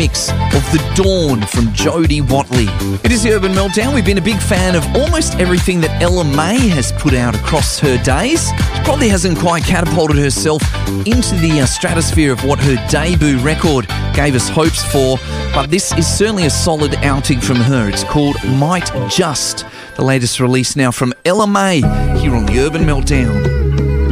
remix of The Dawn from Jodie Watley. It is the Urban Meltdown. We've been a big fan of almost everything that Ella May has put out across her days. She probably hasn't quite catapulted herself into the stratosphere of what her debut record gave us hopes for, but this is certainly a solid outing from her. It's called Might Just, the latest release now from Ella May here on the Urban Meltdown.